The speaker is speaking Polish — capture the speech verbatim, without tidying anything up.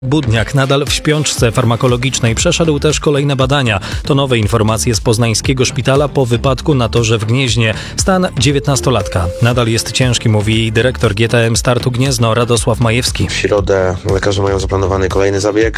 Budniak nadal w śpiączce farmakologicznej. Przeszedł też kolejne badania. To nowe informacje z poznańskiego szpitala po wypadku na torze w Gnieźnie. Stan dziewiętnastolatka nadal jest ciężki, mówi jej dyrektor G T M Startu Gniezno Radosław Majewski. W środę lekarze mają zaplanowany kolejny zabieg.